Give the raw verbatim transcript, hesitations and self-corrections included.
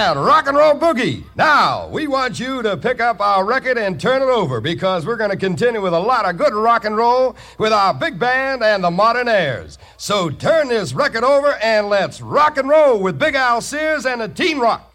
and Rock and Roll Boogie. Now, we want you to pick up our record and turn it over because we're going to continue with a lot of good rock and roll with our big band and the modern airs. So turn this record over and let's rock and roll with Big Al Sears and the Teen Rock.